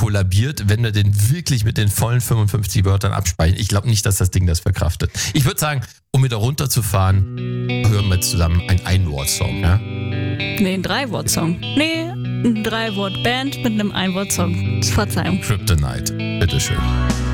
kollabiert, wenn wir den wirklich mit den vollen 55 Wörtern abspeichern. Ich glaube nicht, dass das Ding das verkraftet. Ich würde sagen, um wieder runterzufahren, hören wir zusammen einen Ein-Wort-Song. Ja? Nee, ein 3-Wort-Song. Nee, ein 3-Wort-Band mit einem Ein-Wort-Song. Verzeihung. Kryptonite. Bitteschön.